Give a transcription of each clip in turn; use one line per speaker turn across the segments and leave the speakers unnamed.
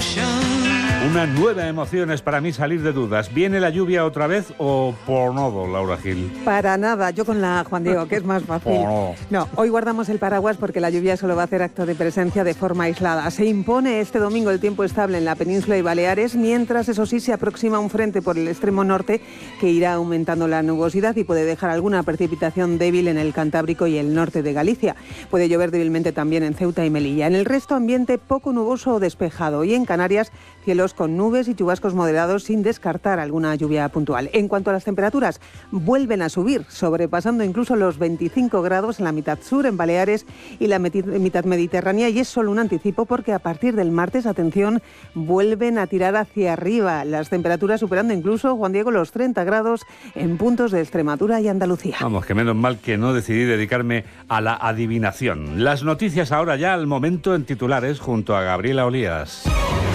Una nueva emoción es para mí salir de dudas. ¿Viene la lluvia otra vez o por nada, Laura Gil?
Para nada, yo con la Juan Diego, que es más fácil. No, hoy guardamos el paraguas porque la lluvia solo va a hacer acto de presencia de forma aislada. Se impone este domingo el tiempo estable en la península y Baleares, mientras eso sí se aproxima un frente por el extremo norte que irá aumentando la nubosidad y puede dejar alguna precipitación débil en el Cantábrico y el norte de Galicia. Puede llover débilmente también en Ceuta y Melilla. En el resto, ambiente poco nuboso o despejado, y en Canarias, cielos con nubes y chubascos moderados sin descartar alguna lluvia puntual. En cuanto a las temperaturas, vuelven a subir, sobrepasando incluso los 25 grados en la mitad sur, en Baleares y la mitad mediterránea, y es solo un anticipo porque a partir del martes, atención, vuelven a tirar hacia arriba, las temperaturas superando incluso, Juan Diego, los 30 grados en puntos de Extremadura y Andalucía.
Vamos, que menos mal que no decidí dedicarme a la adivinación. Las noticias ahora ya al momento en titulares junto a Gabriela Olías.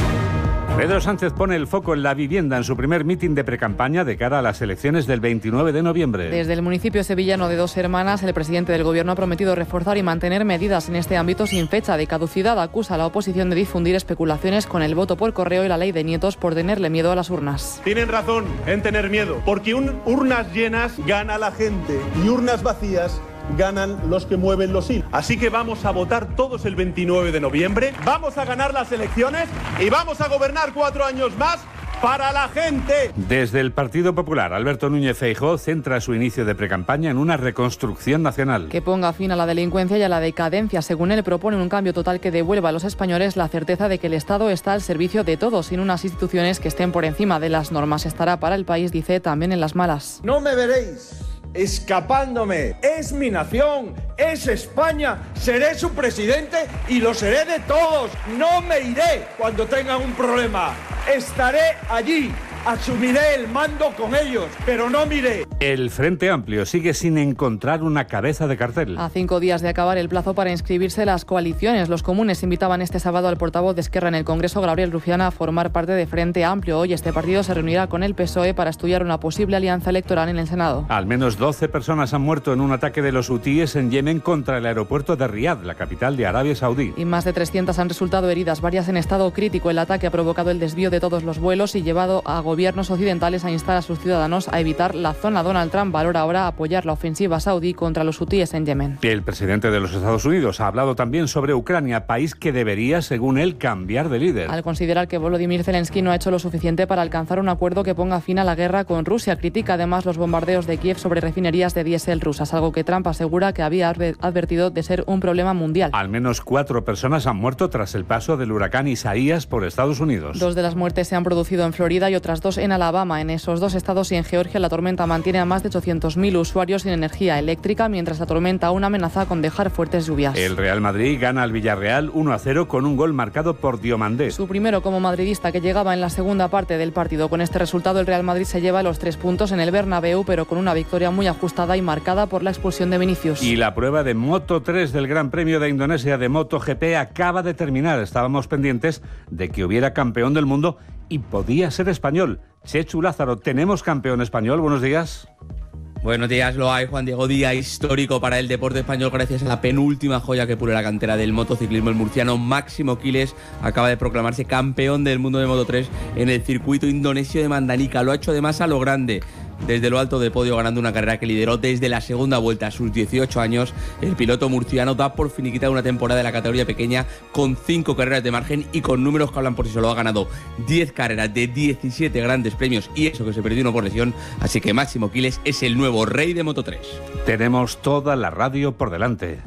Pedro Sánchez pone el foco en la vivienda en su primer mitin de precampaña de cara a las elecciones del 29 de noviembre.
Desde el municipio sevillano de Dos Hermanas, el presidente del Gobierno ha prometido reforzar y mantener medidas en este ámbito sin fecha de caducidad. Acusa a la oposición de difundir especulaciones con el voto por correo y la ley de nietos por tenerle miedo a las urnas.
Tienen razón en tener miedo, porque urnas llenas gana la gente y urnas vacías ganan los que mueven los hilos. Así que vamos a votar todos el 29 de noviembre, vamos a ganar las elecciones y vamos a gobernar 4 años más para la gente.
Desde el Partido Popular, Alberto Núñez Feijóo centra su inicio de precampaña en una reconstrucción nacional.
Que ponga fin a la delincuencia y a la decadencia. Según él, propone un cambio total que devuelva a los españoles la certeza de que el Estado está al servicio de todos, sin unas instituciones que estén por encima de las normas. Estará para el país, dice, también en las malas.
No me veréis escapándome. Es mi nación, es España, seré su presidente y lo seré de todos. No me iré cuando tengan un problema. Estaré allí, asumiré el mando con ellos, pero no miré.
El Frente Amplio sigue sin encontrar una cabeza de cartel.
A 5 días de acabar el plazo para inscribirse las coaliciones, los comunes invitaban este sábado al portavoz de Esquerra en el Congreso, Gabriel Rufián, a formar parte de Frente Amplio. Hoy este partido se reunirá con el PSOE para estudiar una posible alianza electoral en el Senado.
Al menos 12 personas han muerto en un ataque de los hutíes en Yemen contra el aeropuerto de Riad, la capital de Arabia Saudí.
Y más de 300 han resultado heridas, varias en estado crítico. El ataque ha provocado el desvío de todos los vuelos y llevado a gobiernos occidentales a instar a sus ciudadanos a evitar la zona. Donald Trump valora ahora apoyar la ofensiva saudí contra los hutíes en Yemen.
El presidente de los Estados Unidos ha hablado también sobre Ucrania, país que debería, según él, cambiar de líder.
Al considerar que Volodymyr Zelensky no ha hecho lo suficiente para alcanzar un acuerdo que ponga fin a la guerra con Rusia, critica además los bombardeos de Kiev sobre refinerías de diésel rusas, algo que Trump asegura que había advertido de ser un problema mundial.
Al menos 4 personas han muerto tras el paso del huracán Isaías por Estados Unidos.
2 de las muertes se han producido en Florida y otras 2 en Alabama. En esos 2 estados y en Georgia la tormenta mantiene a más de 800.000 usuarios sin energía eléctrica, mientras la tormenta aún amenaza con dejar fuertes lluvias.
El Real Madrid gana al Villarreal 1-0 con un gol marcado por Diomandé.
Su primero como madridista, que llegaba en la segunda parte del partido. Con este resultado el Real Madrid se lleva los 3 puntos en el Bernabéu, pero con una victoria muy ajustada y marcada por la expulsión de Vinicius.
Y la prueba de Moto 3 del Gran Premio de Indonesia de MotoGP acaba de terminar. Estábamos pendientes de que hubiera campeón del mundo y podía ser español. Chechu Lázaro, ¿tenemos campeón español? Buenos días.
Buenos días, lo hay, Juan Diego. Día histórico para el deporte español gracias a la penúltima joya que pule la cantera del motociclismo. El murciano Máximo Quiles acaba de proclamarse campeón del mundo de Moto 3 en el circuito indonesio de Mandanica. Lo ha hecho además a lo grande, desde lo alto del podio, ganando una carrera que lideró desde la segunda vuelta a sus 18 años. El piloto murciano da por finiquitada una temporada de la categoría pequeña con 5 carreras de margen y con números que hablan por sí solo. Ha ganado 10 carreras de 17 grandes premios y eso que se perdió uno por lesión. Así que Máximo Quiles es el nuevo rey de Moto 3.
Tenemos toda la radio por delante.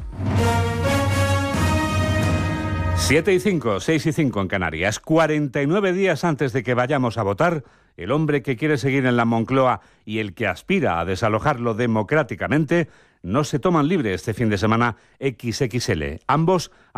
7:05, 6:05 en Canarias. 49 días antes de que vayamos a votar, el hombre que quiere seguir en la Moncloa y el que aspira a desalojarlo democráticamente no se toman libre este fin de semana XXL. Ambos